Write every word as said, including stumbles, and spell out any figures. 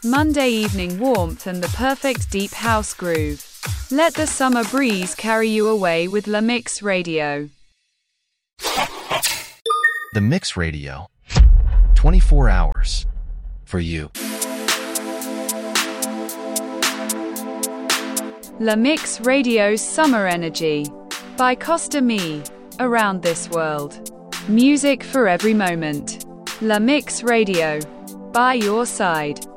Monday evening warmth and the perfect deep house groove. Let the summer breeze carry you away with La Mix Radio. The Mix Radio. twenty-four hours for you. La Mix Radio's Summer Energy by Costa Me. Around this world. Music for every moment. La Mix Radio. By your side.